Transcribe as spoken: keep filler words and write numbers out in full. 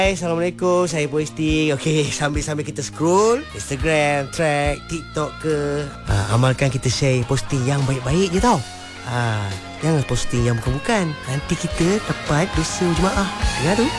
Hai, Assalamualaikum. Saya posting. Okey, sambil-sambil kita scroll Instagram, track, TikTok ke, ha, amalkan kita share posting yang baik-baik je tau. Ha, jangan posting yang bukan-bukan. Nanti kita dapat dosa jemaah. Dengar tu?